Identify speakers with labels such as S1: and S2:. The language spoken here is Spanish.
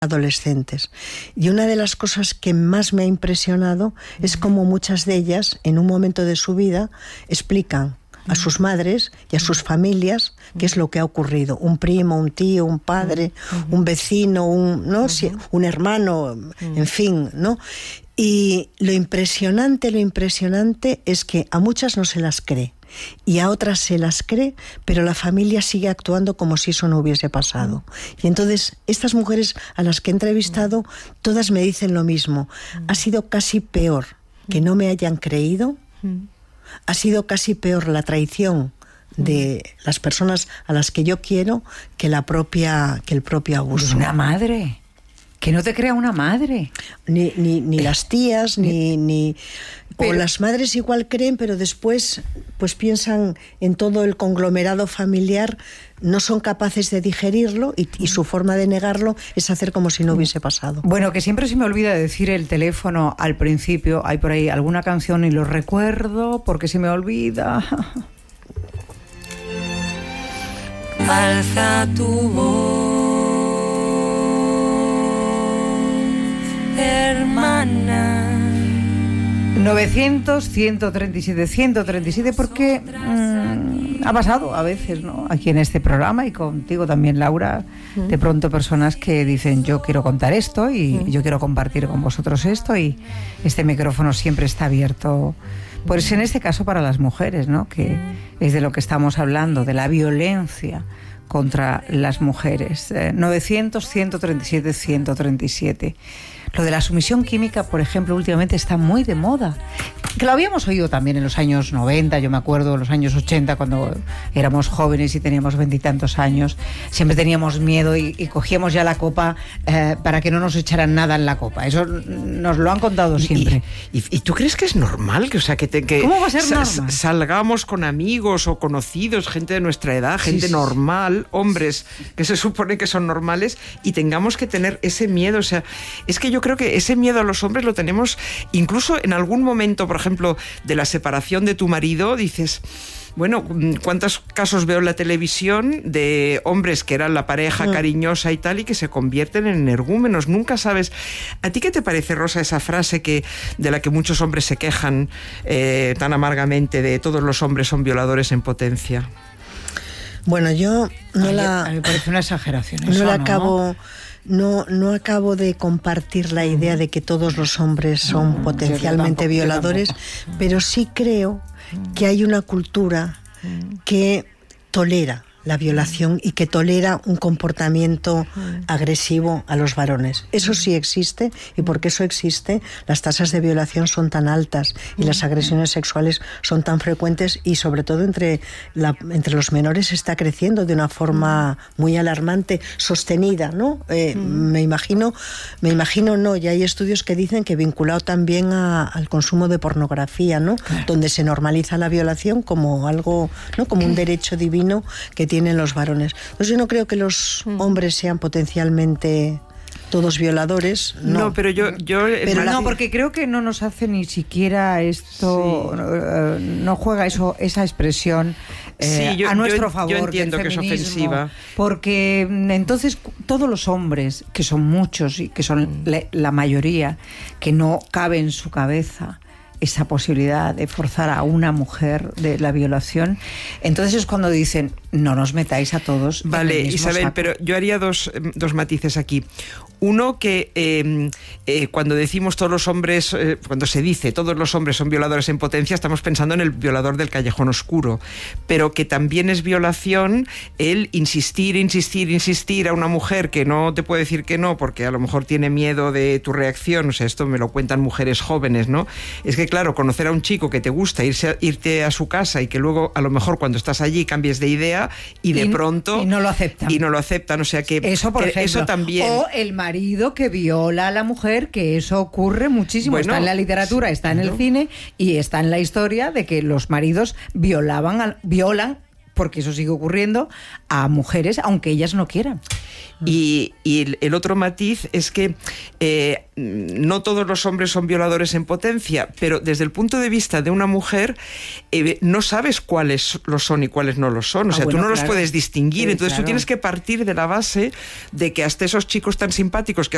S1: adolescentes. Y una de las cosas que más me ha impresionado es cómo muchas de ellas, en un momento de su vida, explican a sus madres y a sus familias qué es lo que ha ocurrido. Un primo, un tío, un padre, un vecino, un hermano, en fin, ¿no? Y lo impresionante es que a muchas no se las cree. Y a otras se las cree, pero la familia sigue actuando como si eso no hubiese pasado. Y entonces estas mujeres a las que he entrevistado, todas me dicen lo mismo. Ha sido casi peor que no me hayan creído, ha sido casi peor la traición de las personas a las que yo quiero que el propio abuso.
S2: Una madre. Que no te crea una madre.
S1: Ni las tías, o las madres igual creen, pero después pues piensan en todo el conglomerado familiar, no son capaces de digerirlo y su forma de negarlo es hacer como si no hubiese pasado.
S2: Bueno, que siempre se me olvida decir el teléfono al principio. Hay por ahí alguna canción y lo recuerdo porque se me olvida.
S3: Alza tu voz, hermana.
S2: 900-137-137, porque ha pasado a veces, ¿no? Aquí en este programa y contigo también, Laura, de pronto personas que dicen yo quiero contar esto y yo quiero compartir con vosotros esto, y este micrófono siempre está abierto. Pues en este caso para las mujeres, ¿no? Que es de lo que estamos hablando, de la violencia contra las mujeres. 900-137-137. Lo de la sumisión química, por ejemplo, últimamente está muy de moda. Que lo habíamos oído también en los años 90, yo me acuerdo, en los años 80, cuando éramos jóvenes y teníamos 20 y tantos años. Siempre teníamos miedo y cogíamos ya la copa para que no nos echaran nada en la copa. Eso nos lo han contado siempre.
S4: ¿Y tú crees que es normal? Que
S2: ¿Cómo va a ser normal?
S4: Salgamos con amigos o conocidos, gente de nuestra edad, gente normal, hombres que se supone que son normales, y tengamos que tener ese miedo. O sea, es que yo creo que ese miedo a los hombres lo tenemos incluso en algún momento, por ejemplo, de la separación de tu marido, dices, bueno, ¿cuántos casos veo en la televisión de hombres que eran la pareja cariñosa y tal, y que se convierten en energúmenos? Nunca sabes. ¿A ti qué te parece, Rosa, esa frase de la que muchos hombres se quejan tan amargamente, de todos los hombres son violadores en potencia?
S1: Bueno, yo
S2: a mí me parece una exageración.
S1: No acabo de compartir la idea de que todos los hombres son potencialmente violadores, pero sí creo que hay una cultura que tolera la violación y que tolera un comportamiento agresivo a los varones. Eso sí existe, y porque eso existe, las tasas de violación son tan altas y las agresiones sexuales son tan frecuentes, y sobre todo entre los menores está creciendo de una forma muy alarmante, sostenida, ¿no? Me imagino, ya hay estudios que dicen que vinculado también al consumo de pornografía, ¿no? Claro. Donde se normaliza la violación como algo, ¿no? Como un derecho divino que tienen los varones. Entonces yo no creo que los hombres sean potencialmente todos violadores. No,
S4: pero
S2: porque creo que no nos hace ni siquiera esto, no juega esa expresión a nuestro favor.
S4: Yo entiendo que es ofensiva.
S2: Porque entonces todos los hombres, que son muchos y que son la mayoría, que no cabe en su cabeza esa posibilidad de forzar a una mujer de la violación, entonces es cuando dicen, no nos metáis a todos.
S4: Vale, Isabel, saco. Pero yo haría dos matices aquí. Uno, que cuando decimos todos los hombres, cuando se dice todos los hombres son violadores en potencia, estamos pensando en el violador del callejón oscuro, pero que también es violación el insistir a una mujer que no te puede decir que no, porque a lo mejor tiene miedo de tu reacción. O sea, esto me lo cuentan mujeres jóvenes, ¿no? Es que claro, conocer a un chico que te gusta, irte a su casa, y que luego a lo mejor cuando estás allí cambies de idea y de pronto...
S2: Y no lo aceptan.
S4: O sea que
S2: eso, por ejemplo,
S4: eso también...
S2: O el marido que viola a la mujer, que eso ocurre muchísimo. Bueno, está en la literatura, está en el cine, y está en la historia de que los maridos violan, porque eso sigue ocurriendo, a mujeres aunque ellas no quieran.
S4: Y el otro matiz es que no todos los hombres son violadores en potencia, pero desde el punto de vista de una mujer no sabes cuáles lo son y cuáles no lo son. O sea, tú no los puedes distinguir. Entonces tú tienes que partir de la base de que hasta esos chicos tan simpáticos que